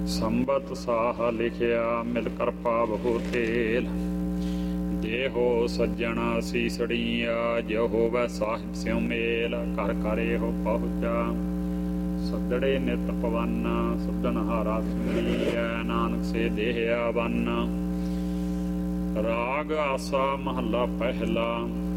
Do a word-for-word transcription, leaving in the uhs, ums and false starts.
ਸੰਬਤ ਸਾਹ ਲਿਖਿਆ ਮਿਲ ਕਰ ਪਾਵਹੁ ਤੇਲ। ਦੇਹੋ ਸੱਜਣ ਸੀਸੜੀਆ ਜੋ ਹੋਵੈ ਸਾਹਿਬ ਸਿਉ ਮੇਲ। ਘਰ ਘਰ ਇਹੋ ਪਹੁੰਚਾ ਸੱਦੜੇ ਨਿਤ ਪਵਨ। ਸੱਦਨ ਹਾਰਾ ਸੁਣੀਐ ਨਾਨਕ ਸੇ ਦੇਹ ਆਵਨ। ਰਾਗ ਆਸਾ ਮਹੱਲਾ ਪਹਿਲਾ।